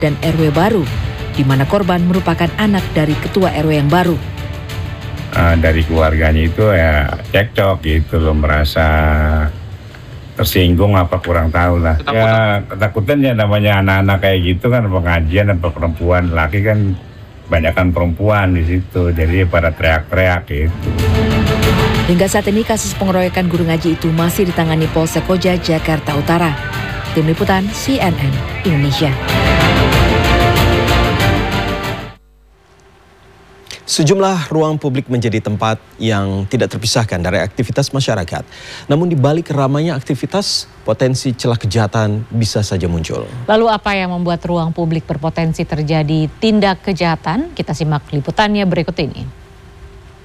dan RW baru, di mana korban merupakan anak dari ketua RW yang baru. Dari keluarganya itu ya cekcok gitu loh, merasa tersinggung apa kurang tahu lah. Ya ketakutan ya, namanya anak-anak kayak gitu kan, pengajian apa perempuan, laki kan banyakkan perempuan di situ, jadi pada teriak-teriak gitu. Hingga saat ini kasus pengeroyokan guru ngaji itu masih ditangani Polsek Koja, Jakarta Utara. Tim Liputan CNN Indonesia. Sejumlah ruang publik menjadi tempat yang tidak terpisahkan dari aktivitas masyarakat. Namun di balik ramainya aktivitas, potensi celah kejahatan bisa saja muncul. Lalu apa yang membuat ruang publik berpotensi terjadi tindak kejahatan? Kita simak liputannya berikut ini.